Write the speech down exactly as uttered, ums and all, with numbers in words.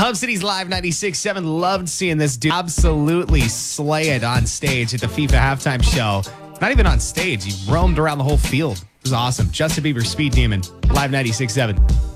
Hub City's Live ninety-six point seven. Loved seeing this dude absolutely slay it on stage at the FIFA halftime show. Not even on stage. He roamed around the whole field. It was awesome. Justin Bieber, Speed Demon, Live ninety-six point seven.